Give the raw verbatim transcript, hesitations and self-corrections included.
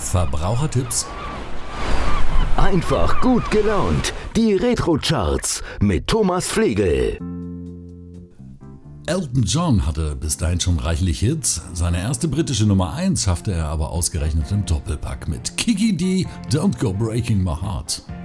Verbrauchertipps. Einfach gut gelaunt. Die Retro-Charts mit Thomas Flegel. Elton John hatte bis dahin schon reichlich Hits. Seine erste britische Nummer eins schaffte er aber ausgerechnet im Doppelpack mit Kiki Dee, Don't Go Breaking My Heart.